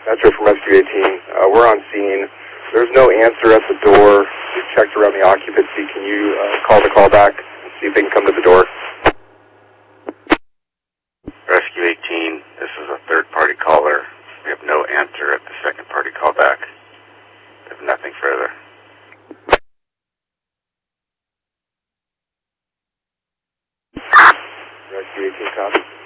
Metro from Rescue 18. We're on scene. There's no answer at the door. We've checked around the occupancy. Can you call the callback and see if they can come to the door? Rescue 18, this is a third-party caller. We have no answer at the second-party callback. We have nothing further. Rescue 18, copy.